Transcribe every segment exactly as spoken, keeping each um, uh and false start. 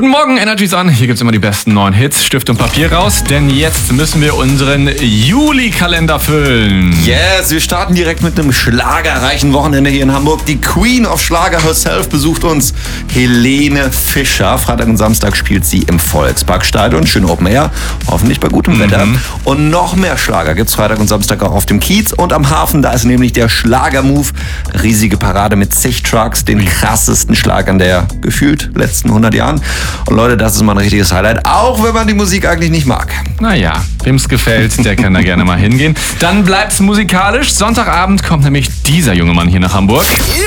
Guten Morgen, Energy's an. Hier gibt's immer die besten neuen Hits. Stift und Papier raus, denn jetzt müssen wir unseren Juli-Kalender füllen. Yes, wir starten direkt mit einem schlagerreichen Wochenende hier in Hamburg. Die Queen of Schlager herself besucht uns, Helene Fischer. Freitag und Samstag spielt sie im Volksparkstadion. Schön Open Air, hoffentlich bei gutem mhm. Wetter. Und noch mehr Schlager gibt's Freitag und Samstag auch auf dem Kiez und am Hafen. Da ist nämlich der Schlager-Move. Riesige Parade mit zig Trucks, den krassesten Schlagern der gefühlt letzten hundert Jahren. Und Leute, das ist mal ein richtiges Highlight, auch wenn man die Musik eigentlich nicht mag. Naja, wem's gefällt, der kann da gerne mal hingehen. Dann bleibt's musikalisch. Sonntagabend kommt nämlich dieser junge Mann hier nach Hamburg.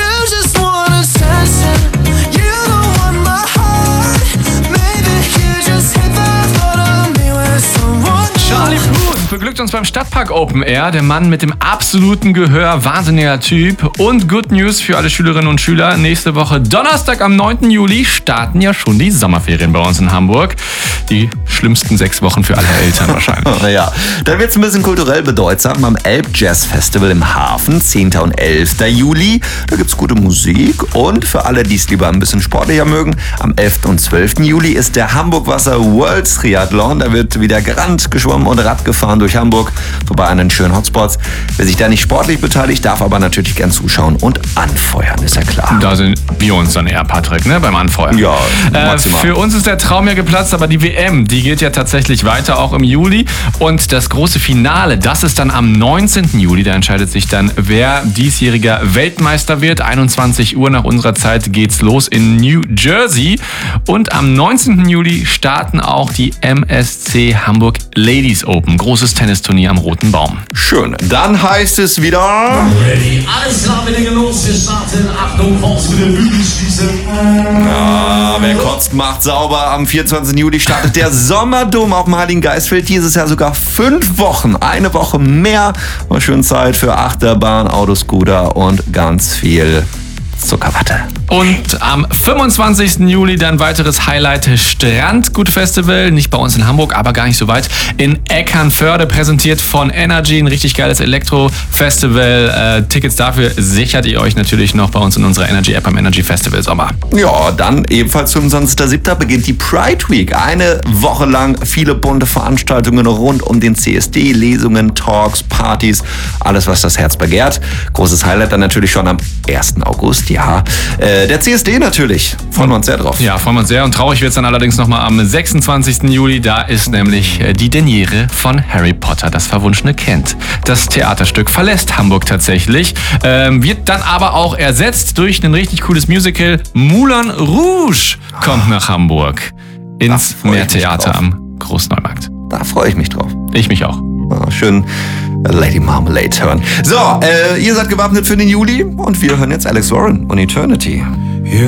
Charlie Puth beglückt uns beim Stadtpark Open Air. Der Mann mit dem absoluten Gehör, wahnsinniger Typ. Und Good News für alle Schülerinnen und Schüler. Nächste Woche Donnerstag am neunten Juli starten ja schon die Sommerferien bei uns in Hamburg. Die schlimmsten sechs Wochen für alle Eltern wahrscheinlich. Ja, dann wird's ein bisschen kulturell bedeutsam am Elb Jazz Festival im Hafen, zehnten und elften Juli. Da gibt's gute Musik und für alle, die es lieber ein bisschen sportlicher mögen, am elften und zwölften Juli ist der Hamburg Wasser World Triathlon. Da wird wieder gerannt, geschwommen und Rad gefahren durch Hamburg, vorbei an den schönen Hotspots. Wer sich da nicht sportlich beteiligt, darf aber natürlich gern zuschauen und anfeuern, ist ja klar. Da sind wir uns dann eher, Patrick, ne, beim Anfeuern. Ja, äh, für uns ist der Traum ja geplatzt, aber die W M, die geht ja tatsächlich weiter, auch im Juli. Und das große Finale, das ist dann am neunzehnten Juli. Da entscheidet sich dann, wer diesjähriger Weltmeister wird. einundzwanzig Uhr nach unserer Zeit geht's los in New Jersey. Und am neunzehnten Juli starten auch die M S C Hamburg Ladies Open. Großes Tennisturnier am Roten Baum. Schön. Dann heißt es wieder... Ready, alles klar mit den Genuss. Wir starten. Achtung, Faust mit den Bügeln schließen. Ja, wer kotzt, macht sauber. Am vierundzwanzigsten Juli startet der Sommerdom auf dem Heiligen Geistfeld. Dieses Jahr sogar fünf Wochen. Eine Woche mehr. Mal schön Zeit für Achterbahn, Autoscooter und ganz viel Zuckerwatte. Und am fünfundzwanzigsten Juli dann weiteres Highlight, Strandgut-Festival, nicht bei uns in Hamburg, aber gar nicht so weit, in Eckernförde, präsentiert von Energy, ein richtig geiles Elektro-Festival. Äh, Tickets dafür sichert ihr euch natürlich noch bei uns in unserer Energy-App am Energy Festival Sommer. Ja, dann ebenfalls fünfundzwanzigsten siebten beginnt die Pride Week. Eine Woche lang viele bunte Veranstaltungen rund um den C S D, Lesungen, Talks, Partys, alles, was das Herz begehrt. Großes Highlight dann natürlich schon am ersten August, ja. Äh, der C S D natürlich. Freuen wir uns sehr drauf. Ja, freuen wir uns sehr. Und traurig wird es dann allerdings nochmal am sechsundzwanzigsten Juli. Da ist nämlich die Derniere von Harry Potter, das verwunschene Kind. Das Theaterstück verlässt Hamburg tatsächlich, ähm, wird dann aber auch ersetzt durch ein richtig cooles Musical. Moulin Rouge kommt nach Hamburg ins Meertheater am Großneumarkt. Da freue ich mich drauf. Ich mich auch. Oh, schön Lady Marmalade hören. So, äh, ihr seid gewappnet für den Juli und wir hören jetzt Alex Warren und Eternity.